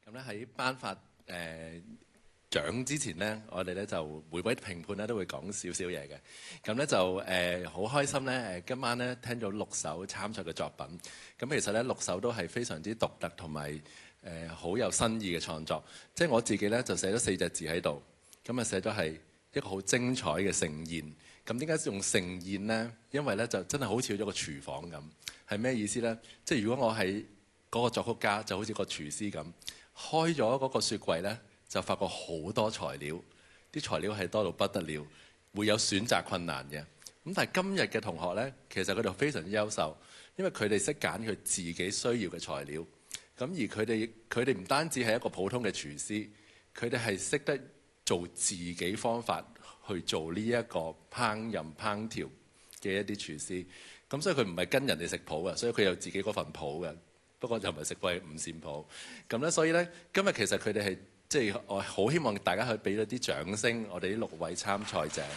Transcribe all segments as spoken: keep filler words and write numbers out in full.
咁咧喺頒發誒獎之前咧，我哋咧就每位評判咧都會講少少嘢嘅。咁咧就誒好、呃、開心咧誒，今晚咧聽咗六首參賽嘅作品。咁其實咧六首都係非常之獨特同埋誒好有新意嘅創作。即係我自己咧就寫咗四隻字喺度，咁啊寫咗係一個好精彩嘅盛宴。咁點解用盛宴咧？因為咧就真係好似咗個廚房咁。係咩意思咧？即係如果我係嗰個作曲家，就好似個廚師咁。開咗嗰個雪櫃呢，就發覺好多材料，啲材料係多到不得了，會有選擇困難嘅。咁但係今日嘅同學呢，其實佢哋非常之優秀，因為佢哋識揀佢自己需要嘅材料。咁而佢哋佢哋唔單止係一個普通嘅廚師，佢哋係識得做自己方法去做呢一個烹飪烹調嘅一啲廚師。咁所以佢唔係跟人哋食譜嘅，所以佢有自己嗰份譜嘅。不過就唔係食貴五線譜，咁咧所以咧今日其實佢哋係即係我好希望大家去俾咗啲掌聲，我哋呢六位參賽者，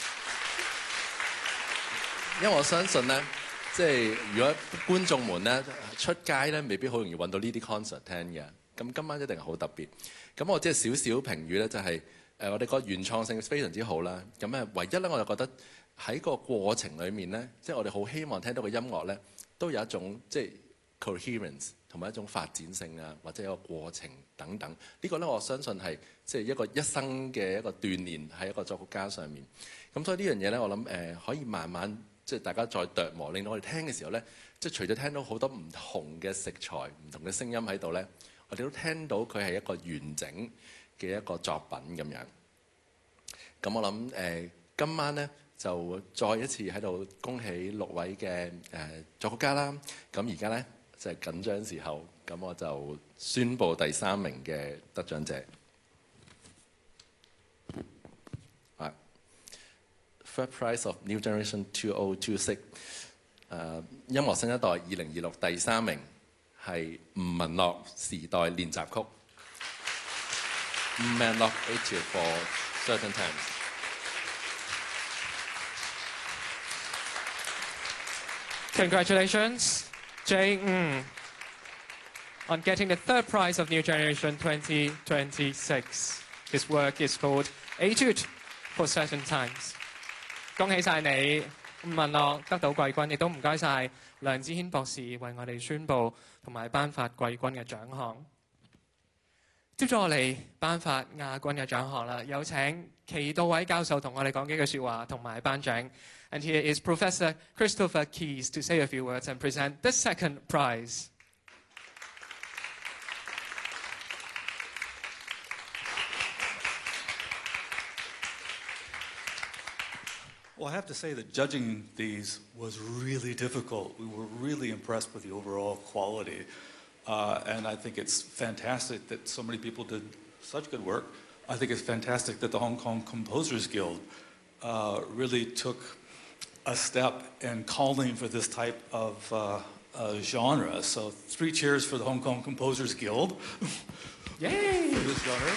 因為我相信咧，即係如果觀眾們咧出街咧，未必好容易揾到呢啲 concert 聽嘅，咁今晚一定係好特別。咁我即係少少評語咧，就係、是、誒我哋個原創性非常之好啦。咁誒唯一咧，我就覺得喺個過程裡面咧，即係我哋好希望聽到嘅音樂咧，都有一種即係coherence 同埋一種發展性啊，或者一個過程等等，呢、這個咧我相信係即係一個一生嘅一個鍛鍊喺一個作曲家上面。咁所以呢樣嘢咧，我諗誒、呃、可以慢慢即係大家再琢磨，令到我哋聽嘅時候咧，即係除咗聽到好多唔同嘅食材、唔同嘅聲音喺度咧，我哋都聽到佢係一個完整嘅一個作品咁樣。咁我諗誒、呃、今晚咧就再一次喺度恭喜六位嘅誒、呃、作曲家啦。咁而家咧就係緊張時候，咁我就宣布第三名嘅得獎者。啊 Third Prize of New Generation two thousand twenty-six，誒音樂新一代二零二六第三名係吳文樂時代練習曲。Man Lock eighty for Certain Times。 Congratulations, Jay Ng, on getting the third prize of New Generation twenty twenty-six. His work is called Etude for Certain Times. 恭喜晒你，吳文樂得到季軍，亦都唔該晒梁子軒博士為我哋宣佈同埋頒發季軍嘅獎項。接咗落嚟頒發亞軍嘅獎項啦，有請祁道偉教授同我哋講幾句説話，同埋頒獎。And here is Professor Christopher Keys to say a few words and present the second prize. Well, I have to say that judging these was really difficult. We were really impressed with the overall quality. Uh, and I think it's fantastic that so many people did such good work. I think it's fantastic that the Hong Kong Composers Guild uh, really took a step in calling for this type of uh, uh, genre. So three cheers for the Hong Kong Composers Guild. Yay! For this genre.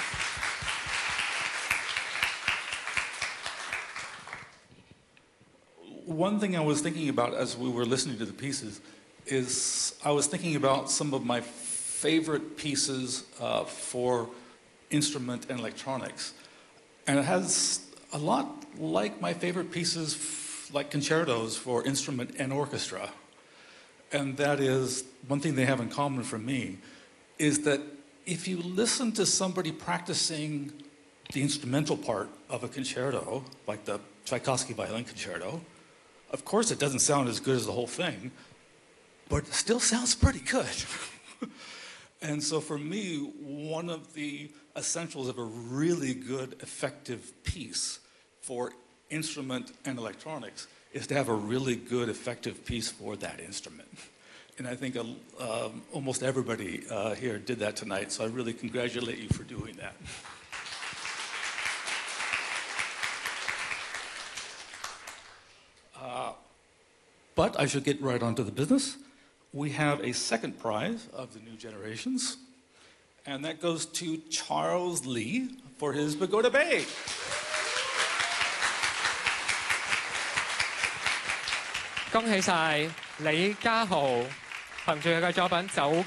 One thing I was thinking about as we were listening to the pieces is I was thinking about some of my favorite pieces uh, for instrument and electronics. And it has a lot like my favorite pieces like concertos for instrument and orchestra. And that is, one thing they have in common for me, is that if you listen to somebody practicing the instrumental part of a concerto, like the Tchaikovsky Violin Concerto, of course it doesn't sound as good as the whole thing, but it still sounds pretty good. And so for me, one of the essentials of a really good, effective piece for instrument and electronics is to have a really good, effective piece for that instrument. And I think uh, um, almost everybody uh, here did that tonight, so I really congratulate you for doing that. Uh, but I should get right on to the business. We have a second prize of the New Generations, and that goes to Charles Lee for his Pagoda Bay. 恭喜晒李家豪，憑住佢嘅作品《走